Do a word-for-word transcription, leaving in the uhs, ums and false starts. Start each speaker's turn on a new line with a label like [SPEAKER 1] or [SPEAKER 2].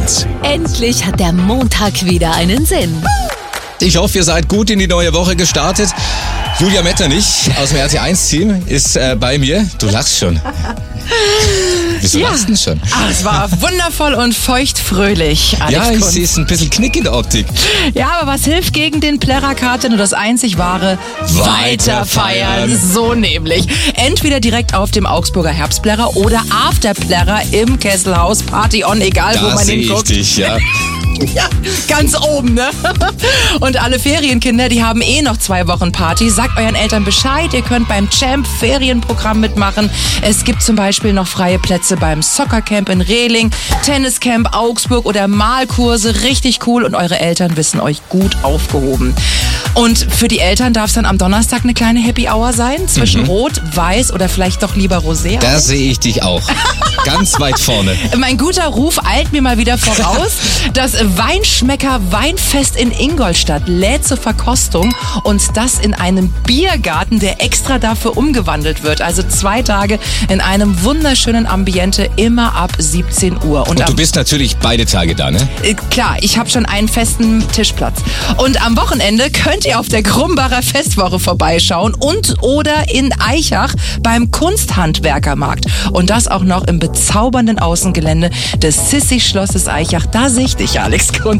[SPEAKER 1] eins.
[SPEAKER 2] Endlich hat der Montag wieder einen Sinn.
[SPEAKER 3] Ich hoffe, ihr seid gut in die neue Woche gestartet. Julia Metternich aus dem R T eins Team ist äh, bei mir. Du lachst schon. Wieso
[SPEAKER 4] Ja.
[SPEAKER 3] lachst du denn schon?
[SPEAKER 4] Ach, es war wundervoll und feuchtfröhlich, Alex
[SPEAKER 3] Ja, ich
[SPEAKER 4] Kunz.
[SPEAKER 3] sehe es ein bisschen Knick in der Optik.
[SPEAKER 4] Ja, aber was hilft gegen den Plärrerkater? Nur das einzig wahre:
[SPEAKER 3] Weiter feiern.
[SPEAKER 4] So nämlich. Entweder direkt auf dem Augsburger Herbstplärrer oder Afterplärrer im Kesselhaus. Party on, egal wo
[SPEAKER 3] Da
[SPEAKER 4] man
[SPEAKER 3] sehe ich
[SPEAKER 4] hinguckt.
[SPEAKER 3] dich, ja.
[SPEAKER 4] Ja, ganz oben, ne? Und alle Ferienkinder, die haben eh noch zwei Wochen Party. Sagt euren Eltern Bescheid, ihr könnt beim Champ Ferienprogramm mitmachen. Es gibt zum Beispiel noch freie Plätze beim Soccercamp in Rehling, Tenniscamp Augsburg oder Malkurse. Richtig cool und eure Eltern wissen euch gut aufgehoben. Und für die Eltern darf es dann am Donnerstag eine kleine Happy Hour sein, zwischen
[SPEAKER 3] Mhm.
[SPEAKER 4] Rot, Weiß oder vielleicht doch lieber Rosé.
[SPEAKER 3] Da sehe ich dich auch. Ganz weit vorne.
[SPEAKER 4] Mein guter Ruf eilt mir mal wieder voraus. Das Weinschmecker Weinfest in Ingolstadt lädt zur Verkostung und das in einem Biergarten, der extra dafür umgewandelt wird. Also zwei Tage in einem wunderschönen Ambiente, immer ab siebzehn Uhr. Und,
[SPEAKER 3] Und
[SPEAKER 4] am
[SPEAKER 3] du bist natürlich beide Tage da, ne?
[SPEAKER 4] Äh, Klar, ich habe schon einen festen Tischplatz. Und am Wochenende könnt ihr auf der Krumbacher Festwoche vorbeischauen und oder in Aichach beim Kunsthandwerkermarkt. Und das auch noch im bezaubernden Außengelände des Sissi-Schlosses Aichach. Da sehe ich dich, Alex Kunz.